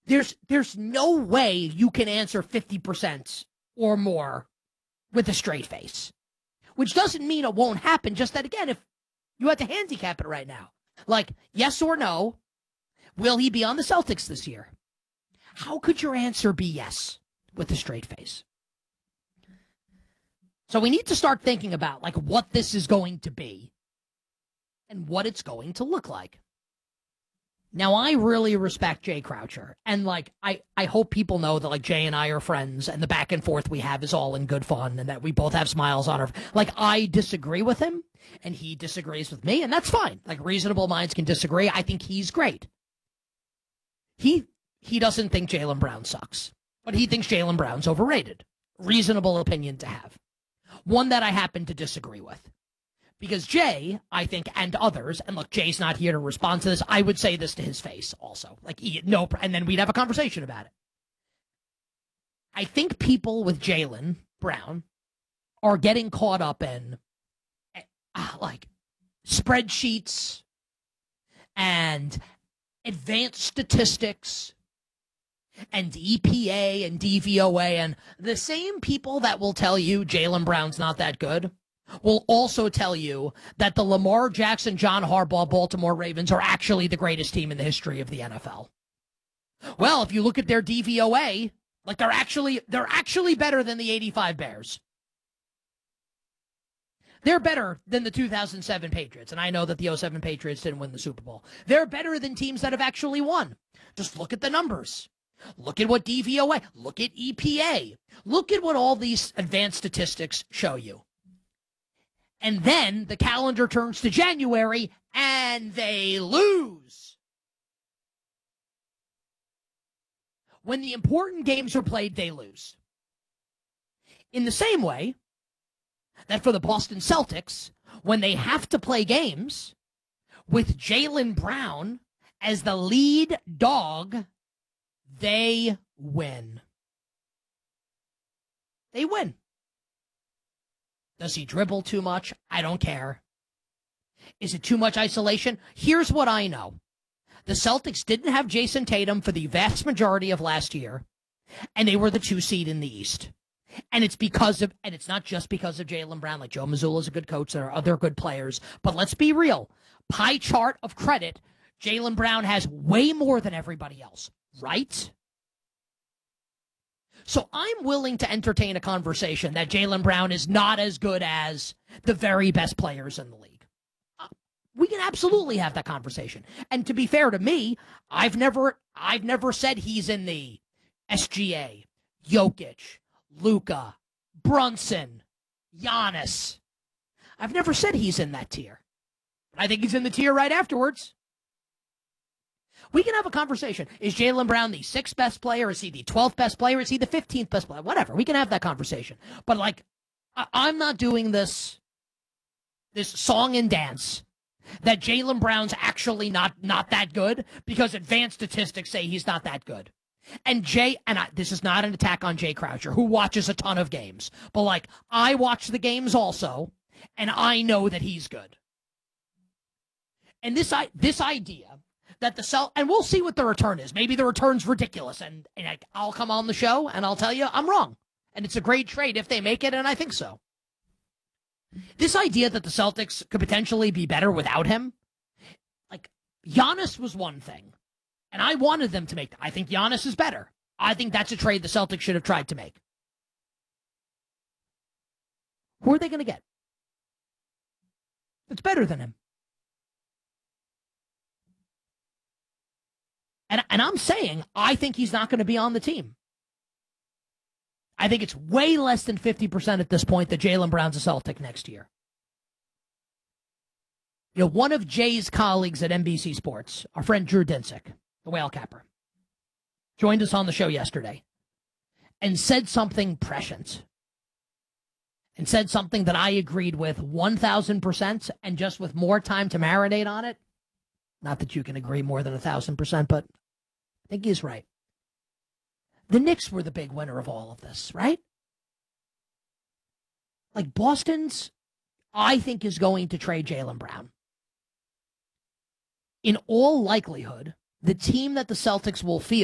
There's no way you can answer 50% or more with a straight face, which doesn't mean it won't happen. Just that, again, if you had to handicap it right now, like, yes or no, will he be on the Celtics this year? How could your answer be yes with a straight face? So we need to start thinking about, like, what this is going to be and what it's going to look like. Now, I really respect Jay Croucher, and, like, I hope people know that, like, Jay and I are friends, and the back and forth we have is all in good fun, and that we both have smiles on our... Like, I disagree with him, and he disagrees with me, and that's fine. Like, reasonable minds can disagree. I think he's great. He doesn't think Jaylen Brown sucks, but he thinks Jaylen Brown's overrated. Reasonable opinion to have. One that I happen to disagree with. Because Jay, I think, and others, and look, Jay's not here to respond to this. I would say this to his face also. Like, no, and then we'd have a conversation about it. I think people with Jaylen Brown are getting caught up in, like, spreadsheets and advanced statistics and EPA and DVOA, and the same people that will tell you Jaylen Brown's not that good will also tell you that the Lamar Jackson, John Harbaugh, Baltimore Ravens are actually the greatest team in the history of the NFL. Well, if you look at their DVOA, like, they're actually better than the 85 Bears. They're better than the 2007 Patriots, and I know that the 2007 Patriots didn't win the Super Bowl. They're better than teams that have actually won. Just look at the numbers. Look at what DVOA, look at EPA. Look at what all these advanced statistics show you. And then the calendar turns to January, and they lose. When the important games are played, they lose. In the same way that for the Boston Celtics, when they have to play games with Jaylen Brown as the lead dog, they win. They win. Does he dribble too much? I don't care. Is it too much isolation? Here's what I know. The Celtics didn't have Jason Tatum for the vast majority of last year, and they were the 2 seed in the East. And it's not just because of Jaylen Brown. Like, Joe Mazzulla is a good coach. There are other good players. But let's be real. Pie chart of credit, Jaylen Brown has way more than everybody else, right? So I'm willing to entertain a conversation that Jaylen Brown is not as good as the very best players in the league. We can absolutely have that conversation. And to be fair to me, I've never said he's in the SGA, Jokic, Luka, Brunson, Giannis. I've never said he's in that tier. I think he's in the tier right afterwards. We can have a conversation. Is Jaylen Brown the 6th best player? Is he the 12th best player? Is he the 15th best player? Whatever. We can have that conversation. But, like, I'm not doing this song and dance that Jaylen Brown's actually not that good because advanced statistics say he's not that good. And this is not an attack on Jay Croucher, who watches a ton of games. But, like, I watch the games also, and I know that he's good. And this idea that and we'll see what the return is. Maybe the return's ridiculous, and I'll come on the show and I'll tell you I'm wrong. And it's a great trade if they make it, and I think so. This idea that the Celtics could potentially be better without him, like, Giannis was one thing, and I wanted them to make that. I think Giannis is better. I think that's a trade the Celtics should have tried to make. Who are they going to get? It's better than him. And I'm saying I think he's not going to be on the team. I think it's way less than 50% at this point that Jaylen Brown's a Celtic next year. You know, one of Jay's colleagues at NBC Sports, our friend Drew Dinsick, the whale capper, joined us on the show yesterday and said something prescient. And said something that I agreed with 1,000%, and just with more time to marinate on it. Not that you can agree more than 1,000%, but I think he's right. The Knicks were the big winner of all of this, right? Like, Boston's, I think, is going to trade Jaylen Brown. In all likelihood, the team that the Celtics will field